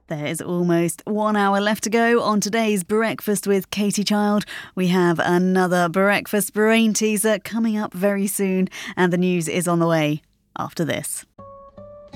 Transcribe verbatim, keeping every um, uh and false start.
There is almost one hour left to go on today's Breakfast with Katie Child. We have another breakfast brain teaser coming up very soon, and the news is on the way after this.